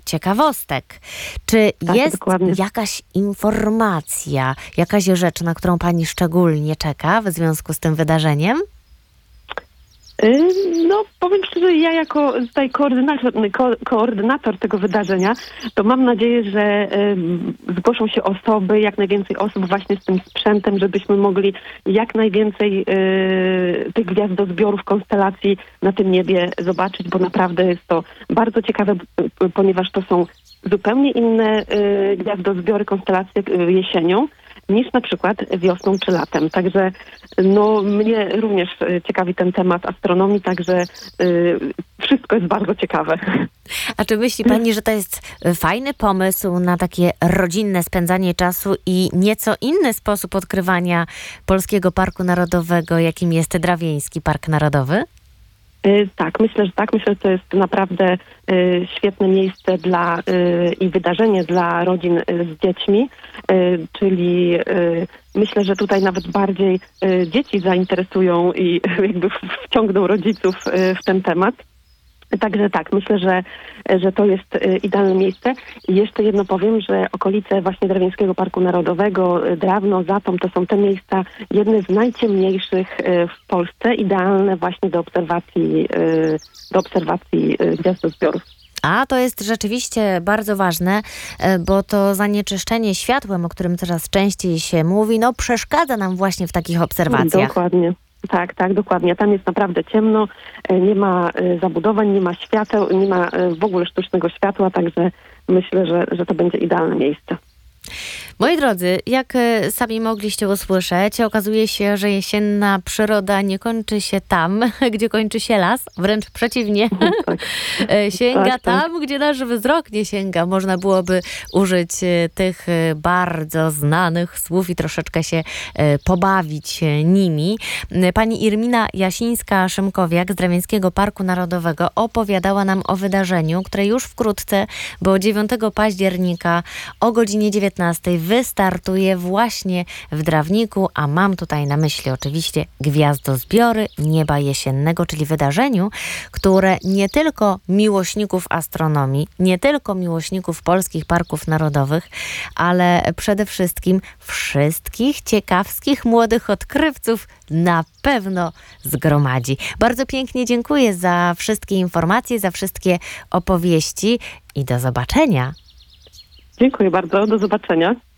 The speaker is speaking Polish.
ciekawostek. Czy Tak, jest dokładnie. jakaś informacja, jakaś rzecz, na którą pani szczególnie czeka w związku z tym wydarzeniem? No, powiem szczerze, ja jako tutaj koordynator tego wydarzenia, to mam nadzieję, że zgłoszą się osoby, jak najwięcej osób właśnie z tym sprzętem, żebyśmy mogli jak najwięcej tych gwiazdozbiorów, konstelacji na tym niebie zobaczyć, bo naprawdę jest to bardzo ciekawe, ponieważ to są zupełnie inne gwiazdozbiory, konstelacje jesienią, niż na przykład wiosną czy latem. Także no, mnie również ciekawi ten temat astronomii, także wszystko jest bardzo ciekawe. A czy myśli pani, że to jest fajny pomysł na takie rodzinne spędzanie czasu i nieco inny sposób odkrywania Polskiego Parku Narodowego, jakim jest Drawieński Park Narodowy? Tak, myślę, że tak. Myślę, że to jest naprawdę świetne miejsce i wydarzenie dla rodzin z dziećmi, czyli myślę, że tutaj nawet bardziej dzieci zainteresują i jakby wciągną rodziców w ten temat. Także tak, myślę, że to jest idealne miejsce. I jeszcze jedno powiem, że okolice właśnie Drawieńskiego Parku Narodowego, Drawno, Zatom, to są te miejsca jedne z najciemniejszych w Polsce, idealne właśnie do obserwacji gwiazdozbiorów. A to jest rzeczywiście bardzo ważne, bo to zanieczyszczenie światłem, o którym coraz częściej się mówi, no przeszkadza nam właśnie w takich obserwacjach. Dokładnie. Tak, dokładnie. Tam jest naprawdę ciemno, nie ma zabudowań, nie ma świateł, nie ma w ogóle sztucznego światła, także myślę, że to będzie idealne miejsce. Moi drodzy, jak sami mogliście usłyszeć, okazuje się, że jesienna przyroda nie kończy się tam, gdzie kończy się las, wręcz przeciwnie. Tak. Sięga tak. tam, gdzie nasz wzrok nie sięga. Można byłoby użyć tych bardzo znanych słów i troszeczkę się pobawić nimi. Pani Irmina Jasińska-Szymkowiak z Drawieńskiego Parku Narodowego opowiadała nam o wydarzeniu, które już wkrótce, bo 9 października o godzinie 19 wystartuje właśnie w Drawniku, a mam tutaj na myśli oczywiście gwiazdozbiory nieba jesiennego, czyli wydarzeniu, które nie tylko miłośników astronomii, nie tylko miłośników polskich parków narodowych, ale przede wszystkim wszystkich ciekawskich młodych odkrywców na pewno zgromadzi. Bardzo pięknie dziękuję za wszystkie informacje, za wszystkie opowieści i do zobaczenia. Dziękuję bardzo. Do zobaczenia.